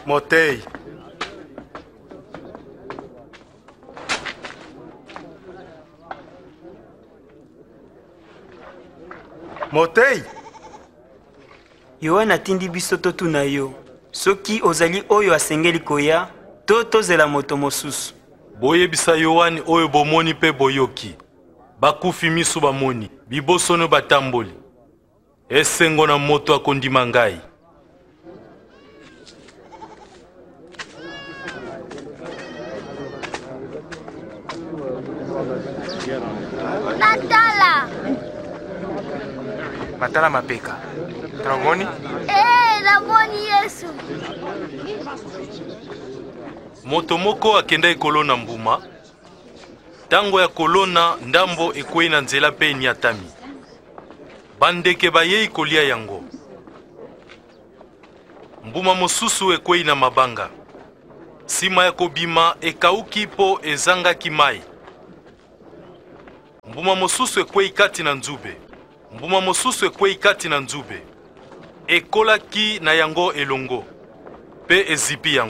Motei. Motei. Yohana atindi biso totuna yo. Soki ozali oyo asengeli koya, to tozela moto mosusu. Boyebisa Yohani oyo bomoni pe boyoki. Bakufi miso bamoni, bibosono batamboli. Esengo na moto akondima ngai. Natala. Matala mapeka. Tramoni? Namoni Yesu. Moto moko akenda ekolona mbuma. Tango ya kolona ndambo ekwei na nzela pe niatami. Bandeke bayei kolia yango. Mbuma mosusu ekwei na mabanga. Sima ya kobima ekauki po ezangaki mai. Mbuma mosusu ekwei kati na nzube. Mbuma mosusu ekwei kati na nzube. Ekolaki na yango elongo. Pe ezipi yango.